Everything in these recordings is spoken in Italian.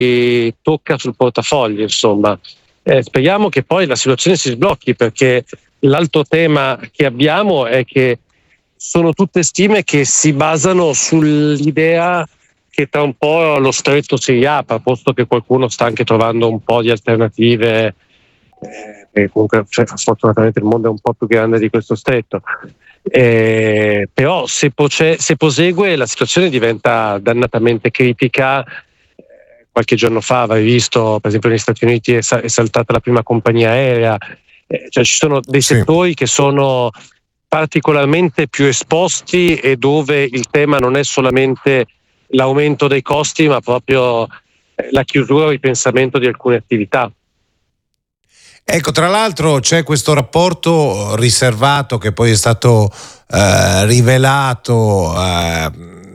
tocca sul portafoglio, insomma. Speriamo che poi la situazione si sblocchi, perché l'altro tema che abbiamo è che sono tutte stime che si basano sull'idea che tra un po' lo stretto si riapra, posto che qualcuno sta anche trovando un po' di alternative, e comunque fortunatamente il mondo è un po' più grande di questo stretto. Però se prosegue la situazione diventa dannatamente critica. Qualche giorno fa avrei visto, per esempio, negli Stati Uniti è saltata la prima compagnia aerea, cioè ci sono dei settori che sono particolarmente più esposti e dove il tema non è solamente l'aumento dei costi, ma proprio la chiusura o il ripensamento di alcune attività. Ecco, tra l'altro c'è questo rapporto riservato che poi è stato rivelato a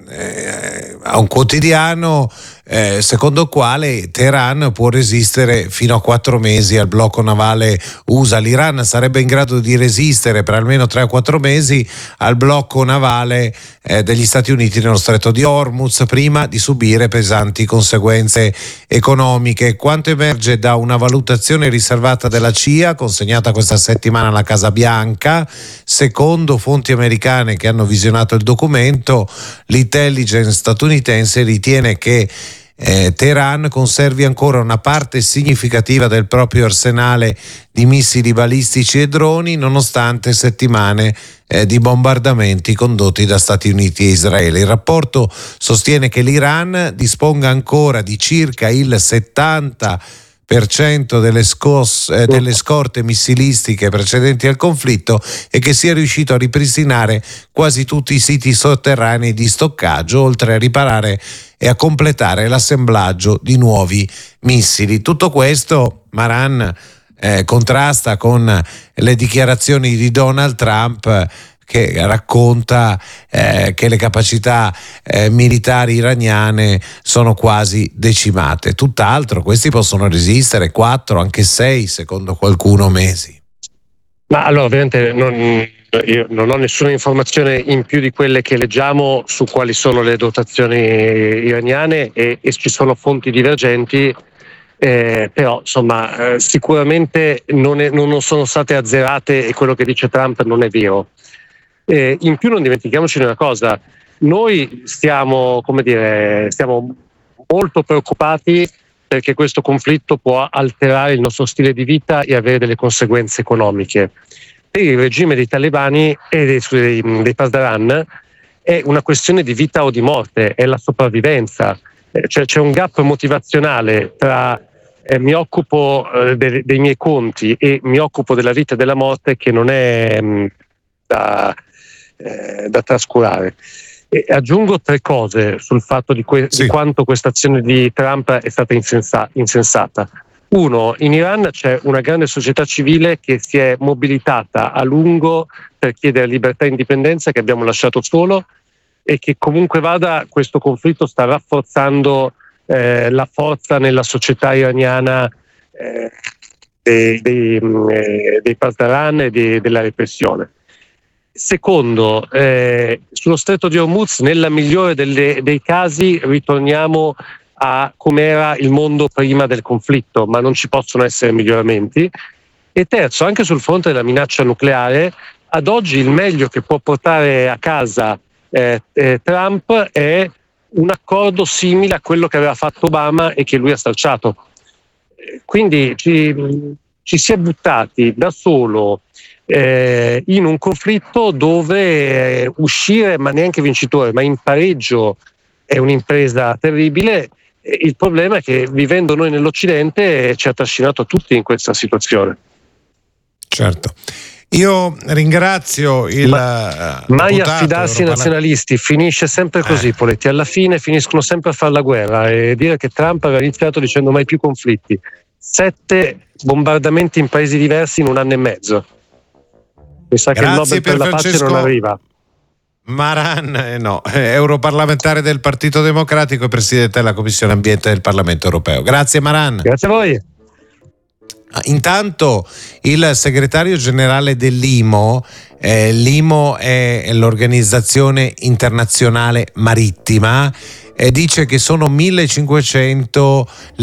un quotidiano, secondo il quale Teheran può resistere fino a 4 mesi al blocco navale USA. L'Iran sarebbe in grado di resistere per almeno 3 o 4 mesi al blocco navale degli Stati Uniti nello stretto di Hormuz, prima di subire pesanti conseguenze economiche. Quanto emerge da una valutazione riservata della CIA consegnata questa settimana alla Casa Bianca, secondo fonti americane che hanno visionato il documento, l'intelligence statunitense ritiene che Teheran conservi ancora una parte significativa del proprio arsenale di missili balistici e droni, nonostante settimane di bombardamenti condotti da Stati Uniti e Israele. Il rapporto sostiene che l'Iran disponga ancora di circa il 70% delle scorte missilistiche precedenti al conflitto e che sia riuscito a ripristinare quasi tutti i siti sotterranei di stoccaggio, oltre a riparare e a completare l'assemblaggio di nuovi missili. Tutto questo, Maran, contrasta con le dichiarazioni di Donald Trump, che racconta che le capacità militari iraniane sono quasi decimate. Tutt'altro, questi possono resistere 4, anche 6, secondo qualcuno, mesi. Ma allora, ovviamente io non ho nessuna informazione in più di quelle che leggiamo su quali sono le dotazioni iraniane, e ci sono fonti divergenti, però insomma sicuramente non sono state azzerate, e quello che dice Trump non è vero. In più non dimentichiamoci di una cosa: noi stiamo molto preoccupati perché questo conflitto può alterare il nostro stile di vita e avere delle conseguenze economiche. Per il regime dei talebani e dei Pasdaran è una questione di vita o di morte, è la sopravvivenza. Cioè c'è un gap motivazionale tra mi occupo dei miei conti e mi occupo della vita e della morte che non è da trascurare. E aggiungo 3 cose sul fatto di quanto questa azione di Trump è stata insensata. 1, in Iran c'è una grande società civile che si è mobilitata a lungo per chiedere libertà e indipendenza, che abbiamo lasciato solo, e che comunque vada questo conflitto sta rafforzando la forza nella società iraniana dei Pasdaran e della repressione. Secondo, sullo stretto di Hormuz, nella migliore dei casi, ritorniamo a com'era il mondo prima del conflitto, ma non ci possono essere miglioramenti. E terzo, anche sul fronte della minaccia nucleare, ad oggi il meglio che può portare a casa Trump è un accordo simile a quello che aveva fatto Obama e che lui ha stralciato. Quindi ci si è buttati da solo in un conflitto dove uscire, ma neanche vincitore, ma in pareggio, è un'impresa terribile. Il problema è che, vivendo noi nell'Occidente, ci ha trascinato tutti in questa situazione. Certo. Io ringrazio il mai affidarsi ai nazionalisti, finisce sempre così, Poletti. Alla fine finiscono sempre a fare la guerra, e dire che Trump aveva iniziato dicendo mai più conflitti. 7 bombardamenti in paesi diversi in 1 anno e mezzo. Mi sa che il Nobel per la pace non arriva. Maran, europarlamentare del Partito Democratico e presidente della Commissione Ambiente del Parlamento Europeo. Grazie Maran. Grazie a voi. Intanto il segretario generale dell'IMO, l'IMO è l'Organizzazione Internazionale Marittima, dice che sono 1500